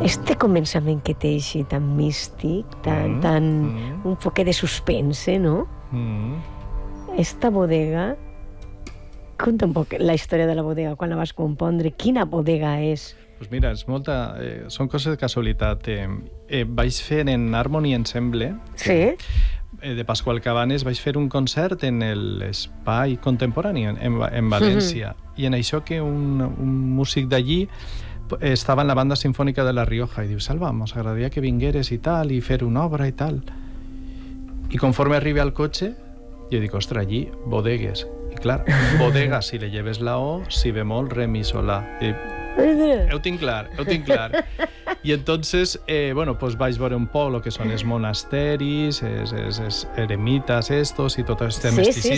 Este començament que té així tan místic, un poc de suspense, no? Esta bodega, conta un poc la història de la bodega, quan la vas compondre, quina bodega és? Pues mira, són coses de casualitat. Vaig fer en Harmony Ensemble, de Pasqual Cabanes, vaig fer un concert en l'Espai Contemporani en València. I en això que un músic d'allí estava en la banda sinfònica de La Rioja i diu, Salva, ens agradaria que vingueres i tal, i fer una obra i tal. I conforme arribi al cotxe, jo dic, ostres, allí, bodegues. I clar, bodega, si le lleves la O, si bemol, re, mi, sol, la. Ho tinc clar. I entonces, pues vaig veure un poc el que són els monasteris, els eremites estos i tot este misticisme.